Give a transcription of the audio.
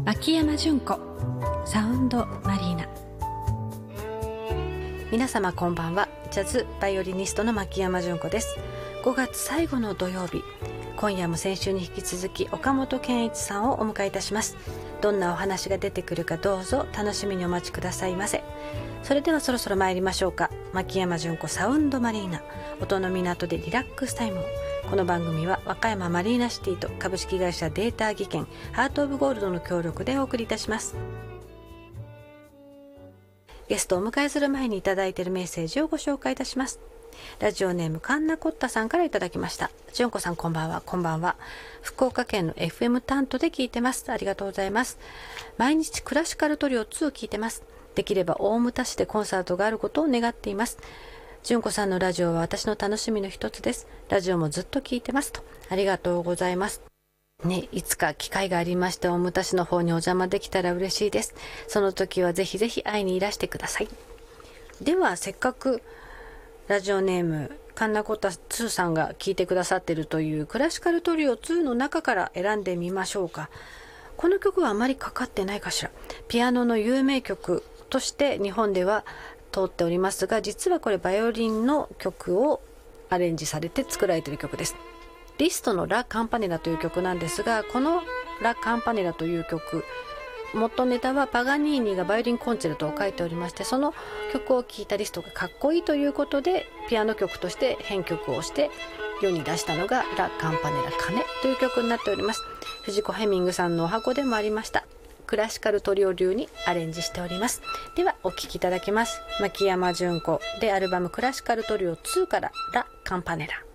牧山純子サウンドマリーナ。皆様こんばんは。ジャズバイオリニストの牧山純子です。5月最後の土曜日、今夜も先週に引き続き岡本健一さんをお迎えいたします。どんなお話が出てくるかどうぞ楽しみにお待ちくださいませ。それではそろそろ参りましょうか。牧山純子サウンドマリーナ、音の港でリラックスタイムを。この番組は和歌山マリーナシティと株式会社データ技研ハートオブゴールドの協力でお送りいたします。ゲストをお迎えする前にいただいているメッセージをご紹介いたします。ラジオネームカンナコッタさんからいただきました。純子さんこんばんは。こんばんは。福岡県の FM 担当で聞いてます。ありがとうございます。毎日クラシカルトリオ2を聞いてます。できれば大牟田市でコンサートがあることを願っています。純子さんのラジオは私の楽しみの一つです。ラジオもずっと聞いてますと。ありがとうございますね。いつか機会がありまして大牟田市の方にお邪魔できたら嬉しいです。その時はぜひぜひ会いにいらしてください。ではせっかくラジオネームカンナコタ2さんが聞いてくださっているというクラシカルトリオ2の中から選んでみましょうか。この曲はあまりかかってないかしら。ピアノの有名曲として日本では通っておりますが、実はこれバイオリンの曲をアレンジされて作られている曲です。リストのラ・カンパネラという曲なんですが、このラ・カンパネラという曲、元ネタはパガニーニがバイオリンコンチェルトを書いておりまして、その曲を聴いたリストがかっこいいということでピアノ曲として編曲をして世に出したのがラ・カンパネラ・カネという曲になっております。藤子ヘミングさんのお箱でもありましたクラシカルトリオ流にアレンジしております。ではお聴きいただきます。牧山純子でアルバムクラシカルトリオ2からラ・カンパネラ。